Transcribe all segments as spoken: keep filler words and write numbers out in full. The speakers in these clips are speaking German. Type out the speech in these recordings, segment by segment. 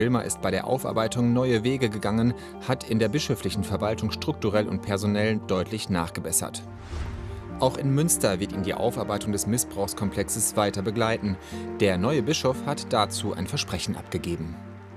Wilmer ist bei der Aufarbeitung neue Wege gegangen, hat in der bischöflichen Verwaltung strukturell und personell deutlich nachgebessert. Auch in Münster wird ihn die Aufarbeitung des Missbrauchskomplexes weiter begleiten. Der neue Bischof hat dazu ein Versprechen abgegeben.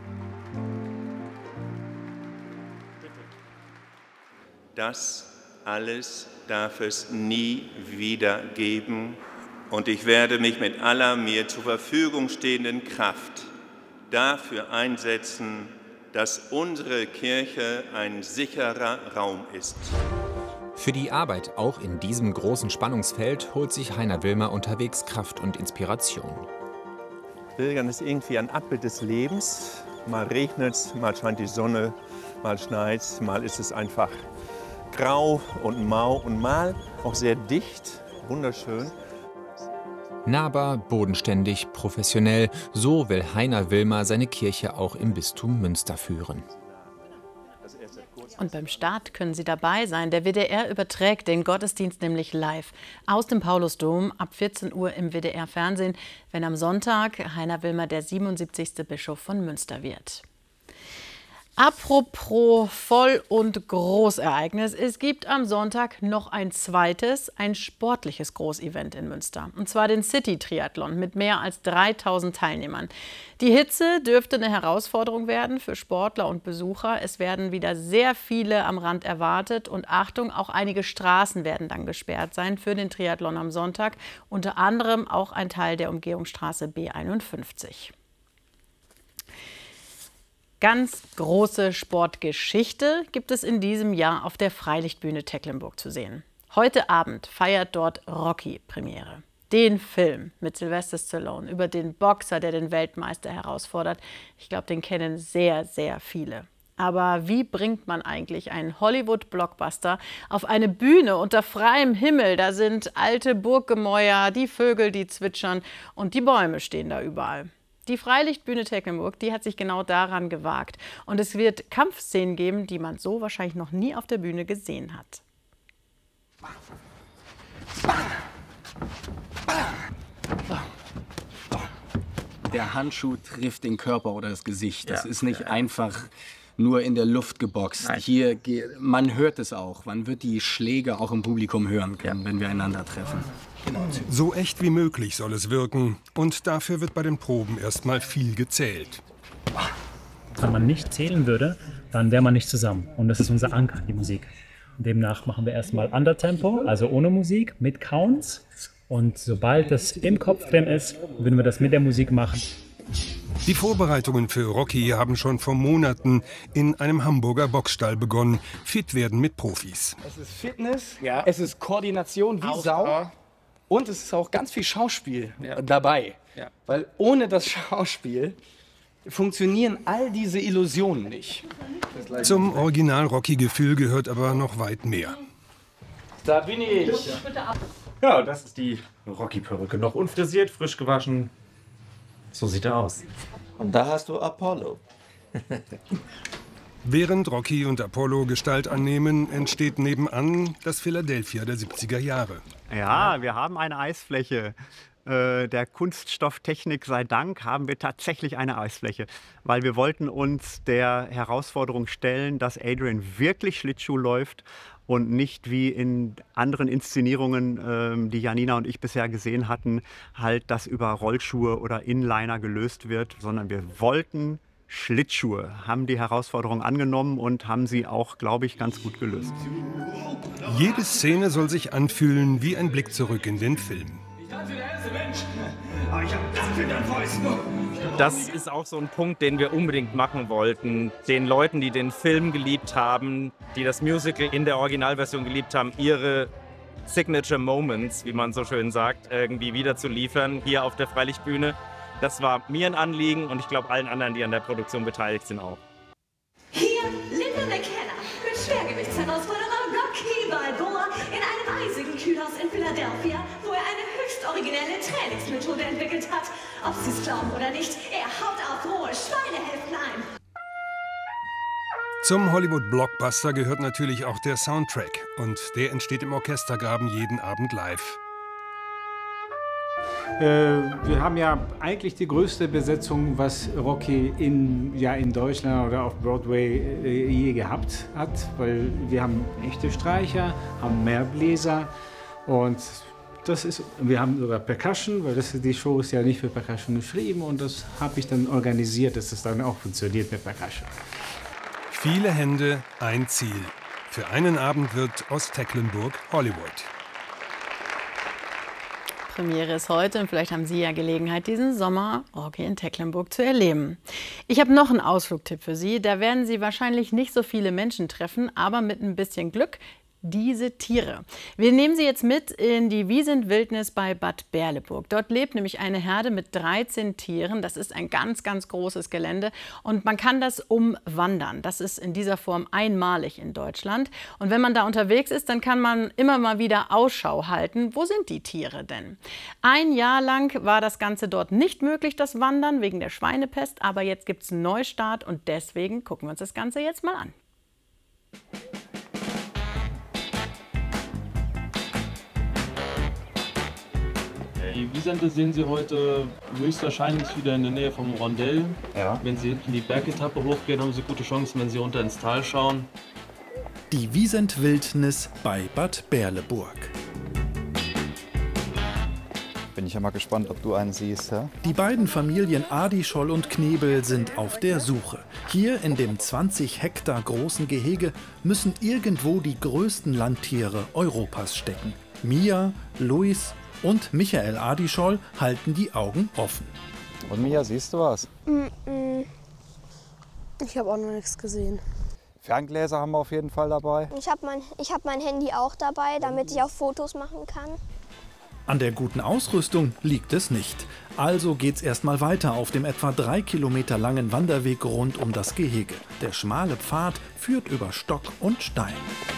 Das alles darf es nie wieder geben, und ich werde mich mit aller mir zur Verfügung stehenden Kraft dafür einsetzen, dass unsere Kirche ein sicherer Raum ist. Für die Arbeit auch in diesem großen Spannungsfeld holt sich Heiner Wilmer unterwegs Kraft und Inspiration. Pilgern ist irgendwie ein Abbild des Lebens. Mal regnet es, mal scheint die Sonne, mal schneit es, mal ist es einfach grau und mau und mal auch sehr dicht, wunderschön. Nahbar, bodenständig, professionell, so will Heiner Wilmer seine Kirche auch im Bistum Münster führen. Und beim Start können Sie dabei sein. Der W D R überträgt den Gottesdienst nämlich live aus dem Paulusdom ab vierzehn Uhr im W D R-Fernsehen, wenn am Sonntag Heiner Wilmer der siebenundsiebzigste Bischof von Münster wird. Apropos Voll- und Großereignis. Es gibt am Sonntag noch ein zweites, ein sportliches Großevent in Münster. Und zwar den City-Triathlon mit mehr als dreitausend Teilnehmern. Die Hitze dürfte eine Herausforderung werden für Sportler und Besucher. Es werden wieder sehr viele am Rand erwartet. Und Achtung, auch einige Straßen werden dann gesperrt sein für den Triathlon am Sonntag. Unter anderem auch ein Teil der Umgehungsstraße B einundfünfzig. Ganz große Sportgeschichte gibt es in diesem Jahr auf der Freilichtbühne Tecklenburg zu sehen. Heute Abend feiert dort Rocky Premiere. Den Film mit Sylvester Stallone über den Boxer, der den Weltmeister herausfordert. Ich glaube, den kennen sehr, sehr viele. Aber wie bringt man eigentlich einen Hollywood-Blockbuster auf eine Bühne unter freiem Himmel? Da sind alte Burggemäuer, die Vögel, die zwitschern und die Bäume stehen da überall. Die Freilichtbühne Tecklenburg, die hat sich genau daran gewagt. Und es wird Kampfszenen geben, die man so wahrscheinlich noch nie auf der Bühne gesehen hat. Der Handschuh trifft den Körper oder das Gesicht. Das Ja. ist nicht einfach nur in der Luft geboxt. Nein. Hier, ge- man hört es auch. Man wird die Schläge auch im Publikum hören können, ja, wenn wir einander treffen. So echt wie möglich soll es wirken. Und dafür wird bei den Proben erstmal viel gezählt. Wenn man nicht zählen würde, dann wäre man nicht zusammen. Und das ist unser Anker, die Musik. Demnach machen wir erstmal Undertempo, also ohne Musik, mit Counts. Und sobald das im Kopf drin ist, würden wir das mit der Musik machen. Die Vorbereitungen für Rocky haben schon vor Monaten in einem Hamburger Boxstall begonnen. Fit werden mit Profis. Es ist Fitness, Ja. es ist Koordination wie Sau und es ist auch ganz viel Schauspiel Ja. dabei. Ja. Weil ohne das Schauspiel funktionieren all diese Illusionen nicht. Zum Original-Rocky-Gefühl gehört aber noch weit mehr. Da bin ich. Ja, das ist die Rocky-Perücke. Noch unfrisiert, frisch gewaschen. So sieht er aus. Und da hast du Apollo. Während Rocky und Apollo Gestalt annehmen, entsteht nebenan das Philadelphia der siebziger Jahre. Ja, wir haben eine Eisfläche. Äh, Der Kunststofftechnik sei Dank haben wir tatsächlich eine Eisfläche, weil wir wollten uns der Herausforderung stellen, dass Adrian wirklich Schlittschuh läuft und nicht wie in anderen Inszenierungen, ähm, die Janina und ich bisher gesehen hatten, halt das über Rollschuhe oder Inliner gelöst wird, sondern wir wollten Schlittschuhe, haben die Herausforderung angenommen und haben sie auch, glaube ich, ganz gut gelöst. Jede Szene soll sich anfühlen wie ein Blick zurück in den Film. Das ist auch so ein Punkt, den wir unbedingt machen wollten. Den Leuten, die den Film geliebt haben, die das Musical in der Originalversion geliebt haben, ihre Signature Moments, wie man so schön sagt, irgendwie wieder zu liefern hier auf der Freilichtbühne. Das war mir ein Anliegen und ich glaube allen anderen, die an der Produktion beteiligt sind, auch. Hier Linda McKenna mit Schwergewichtsherausforderer Rocky Balboa in einem eisigen Kühlhaus in Philadelphia, wo er eine höchst originelle Trainingsmethode entwickelt hat. Ob Sie es glauben oder nicht, er haut auf rohe Schweinehälften ein. Zum Hollywood-Blockbuster gehört natürlich auch der Soundtrack. Und der entsteht im Orchestergraben jeden Abend live. Äh, wir haben ja eigentlich die größte Besetzung, was Rocky in, ja, in Deutschland oder auf Broadway äh, je gehabt hat, weil wir haben echte Streicher, haben mehr Bläser und das ist, wir haben sogar Percussion, weil das, die Show ist ja nicht für Percussion geschrieben und das habe ich dann organisiert, dass es dann auch funktioniert mit Percussion. Viele Hände, ein Ziel. Für einen Abend wird aus Tecklenburg Hollywood. Premiere ist heute und vielleicht haben Sie ja Gelegenheit, diesen Sommer Rocky in Tecklenburg zu erleben. Ich habe noch einen Ausflugtipp für Sie. Da werden Sie wahrscheinlich nicht so viele Menschen treffen, aber mit ein bisschen Glück diese Tiere. Wir nehmen Sie jetzt mit in die Wiesent-Wildnis bei Bad Berleburg. Dort lebt nämlich eine Herde mit dreizehn Tieren. Das ist ein ganz, ganz großes Gelände und man kann das umwandern. Das ist in dieser Form einmalig in Deutschland. Und wenn man da unterwegs ist, dann kann man immer mal wieder Ausschau halten. Wo sind die Tiere denn? Ein Jahr lang war das Ganze dort nicht möglich, das Wandern, wegen der Schweinepest. Aber jetzt gibt es einen Neustart und deswegen gucken wir uns das Ganze jetzt mal an. Die Wiesente sehen Sie heute höchstwahrscheinlich wieder in der Nähe vom Rondell. Ja. Wenn Sie hinten die Bergetappe hochgehen, haben Sie gute Chancen, wenn Sie runter ins Tal schauen. Die Wiesent-Wildnis bei Bad Berleburg. Bin ich ja mal gespannt, ob du einen siehst. Ja? Die beiden Familien Adischoll und Knebel sind auf der Suche. Hier in dem zwanzig Hektar großen Gehege müssen irgendwo die größten Landtiere Europas stecken. Mia, Luis und Michael Adischoll halten die Augen offen. Und Mia, siehst du was? Mm-mm. Ich habe auch noch nichts gesehen. Ferngläser haben wir auf jeden Fall dabei. Ich habe mein, ich hab mein Handy auch dabei, damit ich auch Fotos machen kann. An der guten Ausrüstung liegt es nicht. Also geht's erstmal weiter auf dem etwa drei Kilometer langen Wanderweg rund um das Gehege. Der schmale Pfad führt über Stock und Stein.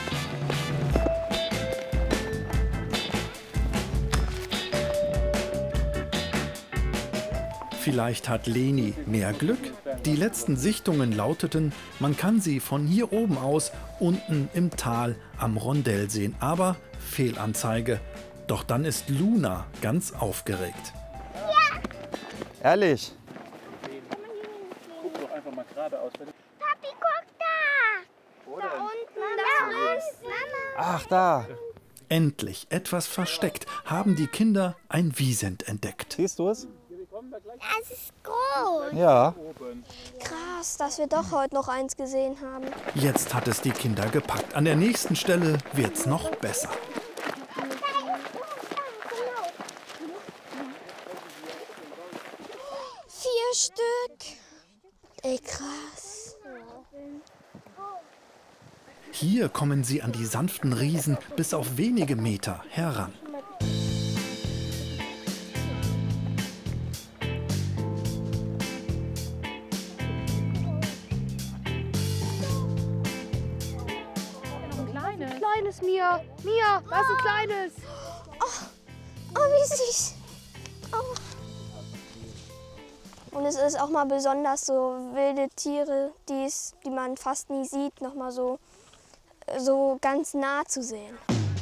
Vielleicht hat Leni mehr Glück? Die letzten Sichtungen lauteten, man kann sie von hier oben aus unten im Tal am Rondell sehen. Aber Fehlanzeige. Doch dann ist Luna ganz aufgeregt. Ja. Ehrlich? Guck doch einfach mal geradeaus. Papi, guck da! Wo da unten, da ist Mama. Ach, da. Endlich, etwas versteckt, haben die Kinder ein Wiesent entdeckt. Siehst du es? Es ist groß. Ja. Krass, dass wir doch heute noch eins gesehen haben. Jetzt hat es die Kinder gepackt. An der nächsten Stelle wird's noch besser. Vier Stück. Ey, krass. Hier kommen sie an die sanften Riesen bis auf wenige Meter heran. Kleines, Mia. Mia, da ist ein kleines. Oh, oh wie süß. Oh. Und es ist auch mal besonders so wilde Tiere, die's, die man fast nie sieht, noch mal so, so ganz nah zu sehen.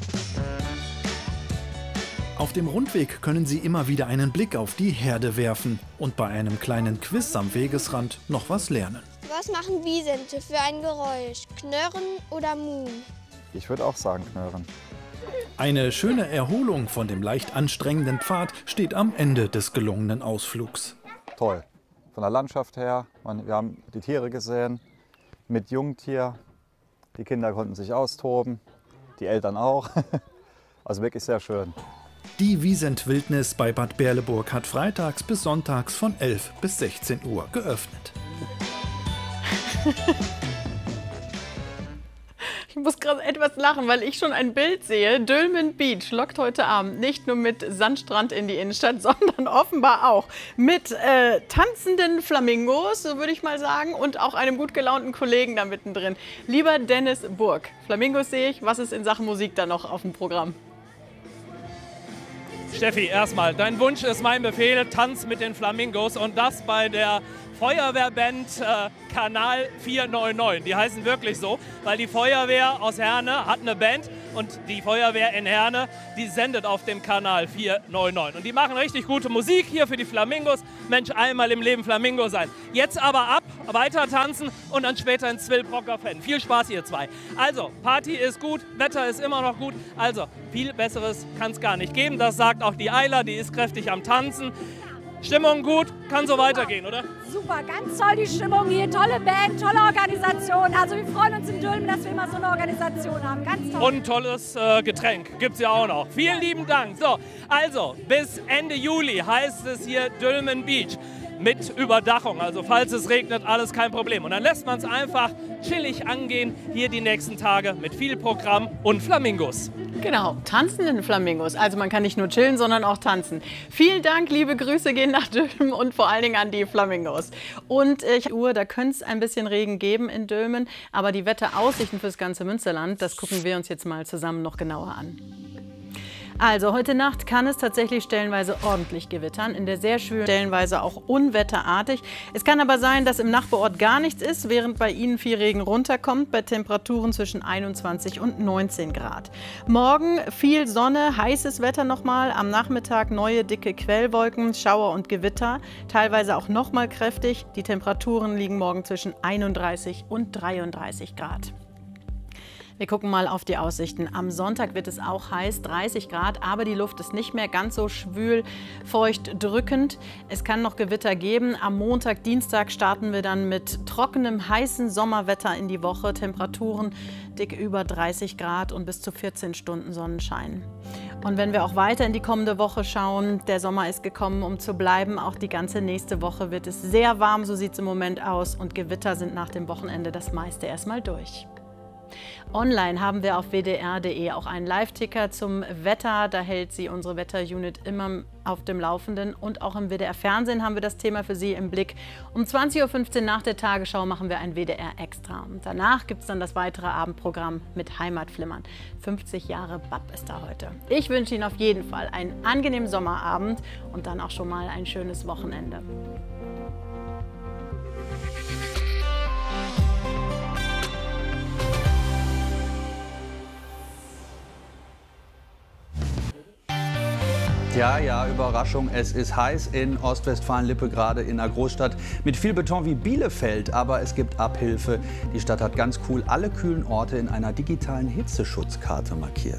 Auf dem Rundweg können Sie immer wieder einen Blick auf die Herde werfen und bei einem kleinen Quiz am Wegesrand noch was lernen. Was machen Wiesente für ein Geräusch? Knurren oder Muhen? Ich würde auch sagen Knurren. Eine schöne Erholung von dem leicht anstrengenden Pfad steht am Ende des gelungenen Ausflugs. Toll. Von der Landschaft her, man, wir haben die Tiere gesehen, mit Jungtier. Die Kinder konnten sich austoben, die Eltern auch. Also wirklich sehr schön. Die Wiesent-Wildnis bei Bad Berleburg hat freitags bis sonntags von elf bis sechzehn Uhr geöffnet. Ich muss gerade etwas lachen, weil ich schon ein Bild sehe. Dülmen Beach lockt heute Abend nicht nur mit Sandstrand in die Innenstadt, sondern offenbar auch mit äh, tanzenden Flamingos, so würde ich mal sagen, und auch einem gut gelaunten Kollegen da mittendrin. Lieber Dennis Burg, Flamingos sehe ich. Was ist in Sachen Musik da noch auf dem Programm? Steffi, erstmal, dein Wunsch ist mein Befehl, Tanz mit den Flamingos und das bei der Feuerwehrband äh, Kanal vier neun neun. Die heißen wirklich so, weil die Feuerwehr aus Herne hat eine Band und die Feuerwehr in Herne, die sendet auf dem Kanal vier neun neun. Und die machen richtig gute Musik hier für die Flamingos. Mensch, einmal im Leben Flamingo sein. Jetzt aber ab, weiter tanzen und dann später ins Zwillbrocker Fan. Viel Spaß, ihr zwei. Also, Party ist gut, Wetter ist immer noch gut. Also, viel Besseres kann es gar nicht geben. Das sagt auch die Eila, die ist kräftig am Tanzen. Stimmung gut, kann so weitergehen, oder? Super, ganz toll die Stimmung hier, tolle Band, tolle Organisation. Also wir freuen uns in Dülmen, dass wir immer so eine Organisation haben. Ganz toll. Und ein tolles äh, Getränk gibt es ja auch noch. Vielen lieben Dank. So, also bis Ende Juli heißt es hier Dülmen Beach. Mit Überdachung, also falls es regnet, alles kein Problem. Und dann lässt man es einfach chillig angehen, hier die nächsten Tage mit viel Programm und Flamingos. Genau, tanzenden Flamingos. Also man kann nicht nur chillen, sondern auch tanzen. Vielen Dank, liebe Grüße gehen nach Dülmen und vor allen Dingen an die Flamingos. Und äh, Uhr, da könnte es ein bisschen Regen geben in Dülmen, aber die Wetteraussichten fürs ganze Münsterland, das gucken wir uns jetzt mal zusammen noch genauer an. Also heute Nacht kann es tatsächlich stellenweise ordentlich gewittern, in der sehr schönen stellenweise auch unwetterartig. Es kann aber sein, dass im Nachbarort gar nichts ist, während bei Ihnen viel Regen runterkommt, bei Temperaturen zwischen einundzwanzig und neunzehn Grad. Morgen viel Sonne, heißes Wetter nochmal, am Nachmittag neue dicke Quellwolken, Schauer und Gewitter, teilweise auch nochmal kräftig. Die Temperaturen liegen morgen zwischen einunddreißig und dreiunddreißig Grad. Wir gucken mal auf die Aussichten. Am Sonntag wird es auch heiß, dreißig Grad, aber die Luft ist nicht mehr ganz so schwül, feucht, drückend. Es kann noch Gewitter geben. Am Montag, Dienstag starten wir dann mit trockenem, heißen Sommerwetter in die Woche. Temperaturen dick über dreißig Grad und bis zu vierzehn Stunden Sonnenschein. Und wenn wir auch weiter in die kommende Woche schauen, der Sommer ist gekommen, um zu bleiben. Auch die ganze nächste Woche wird es sehr warm, so sieht es im Moment aus. Und Gewitter sind nach dem Wochenende das meiste erstmal durch. Online haben wir auf w d r punkt d e auch einen Live-Ticker zum Wetter. Da hält Sie unsere Wetter-Unit immer auf dem Laufenden. Und auch im W D R-Fernsehen haben wir das Thema für Sie im Blick. Um zwanzig Uhr fünfzehn nach der Tagesschau machen wir ein W D R-Extra. Und danach gibt es dann das weitere Abendprogramm mit Heimatflimmern. fünfzig Jahre B A P ist da heute. Ich wünsche Ihnen auf jeden Fall einen angenehmen Sommerabend und dann auch schon mal ein schönes Wochenende. Ja, ja, Überraschung. Es ist heiß in Ostwestfalen-Lippe, gerade in einer Großstadt mit viel Beton wie Bielefeld. Aber es gibt Abhilfe. Die Stadt hat ganz cool alle kühlen Orte in einer digitalen Hitzeschutzkarte markiert.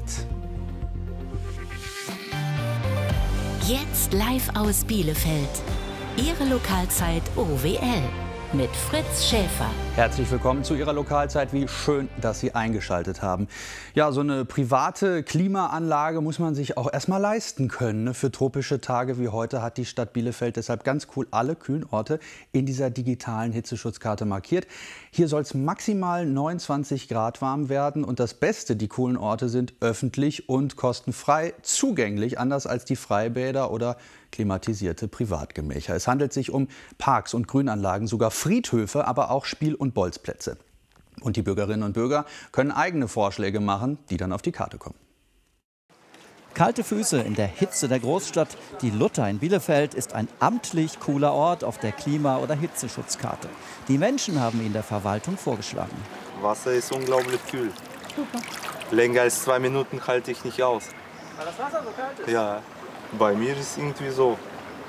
Jetzt live aus Bielefeld. Ihre Lokalzeit O W L mit Fritz Schäfer. Herzlich willkommen zu Ihrer Lokalzeit. Wie schön, dass Sie eingeschaltet haben. Ja, so eine private Klimaanlage muss man sich auch erstmal leisten können. Ne? Für tropische Tage wie heute hat die Stadt Bielefeld deshalb ganz cool alle kühlen Orte in dieser digitalen Hitzeschutzkarte markiert. Hier soll es maximal neunundzwanzig Grad warm werden. Und das Beste, die coolen Orte sind öffentlich und kostenfrei zugänglich, anders als die Freibäder oder klimatisierte Privatgemächer. Es handelt sich um Parks und Grünanlagen, sogar Friedhöfe, aber auch Spiel- und Bolzplätze. Und die Bürgerinnen und Bürger können eigene Vorschläge machen, die dann auf die Karte kommen. Kalte Füße in der Hitze der Großstadt. Die Luther in Bielefeld ist ein amtlich cooler Ort auf der Klima- oder Hitzeschutzkarte. Die Menschen haben ihn der Verwaltung vorgeschlagen. Wasser ist unglaublich kühl. Länger als zwei Minuten halte ich nicht aus. Weil das Wasser so kalt ist? Ja, bei mir ist es irgendwie so.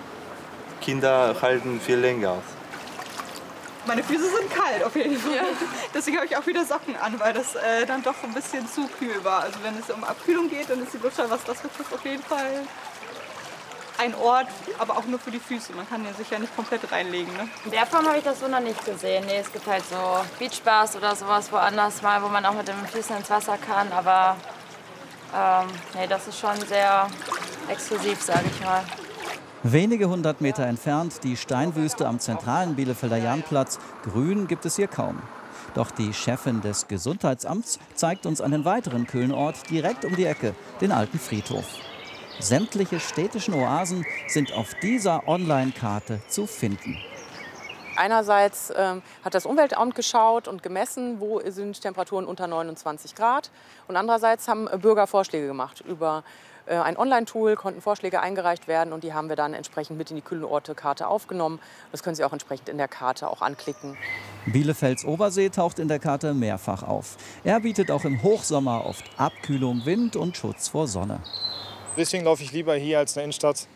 Kinder halten viel länger aus. Meine Füße sind kalt auf jeden Fall. Ja. Deswegen habe ich auch wieder Socken an, weil das äh, dann doch ein bisschen zu kühl war. Also wenn es um Abkühlung geht, dann ist die Luther, was das betrifft, auf jeden Fall ein Ort, aber auch nur für die Füße. Man kann ja sich ja nicht komplett reinlegen. Ne? In der Form habe ich das so noch nicht gesehen. Nee, es gibt halt so Beachbars oder sowas woanders mal, wo man auch mit den Füßen ins Wasser kann. Aber ähm, nee, das ist schon sehr exklusiv, sage ich mal. Wenige hundert Meter entfernt die Steinwüste am zentralen Bielefelder Jahnplatz. Grün gibt es hier kaum. Doch die Chefin des Gesundheitsamts zeigt uns einen weiteren kühlen Ort direkt um die Ecke, den alten Friedhof. Sämtliche städtischen Oasen sind auf dieser Online-Karte zu finden. Einerseits ähm, hat das Umweltamt geschaut und gemessen, wo sind Temperaturen unter neunundzwanzig Grad. Und andererseits haben Bürger Vorschläge gemacht über ein Online-Tool, konnten Vorschläge eingereicht werden und die haben wir dann entsprechend mit in die Kühlorte-Karte aufgenommen. Das können Sie auch entsprechend in der Karte auch anklicken. Bielefelds Obersee taucht in der Karte mehrfach auf. Er bietet auch im Hochsommer oft Abkühlung, Wind und Schutz vor Sonne. Deswegen laufe ich lieber hier als in der Innenstadt.